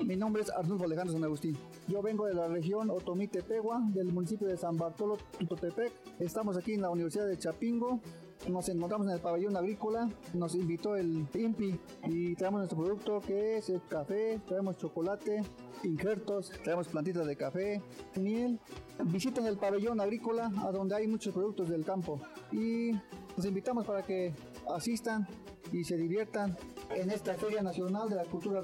Mi nombre es Arnulfo Alejandro San Agustín. Yo vengo de la región Otomí Tepehua, del municipio de San Bartolo Tutotepec. Estamos aquí en la Universidad de Chapingo. Nos encontramos en el pabellón agrícola. Nos invitó el INPI y traemos nuestro producto, que es el café. Traemos chocolate, injertos, traemos plantitas de café, miel. Visiten el pabellón agrícola, a donde hay muchos productos del campo, y los invitamos para que asistan y se diviertan en esta Feria Nacional de la Cultura.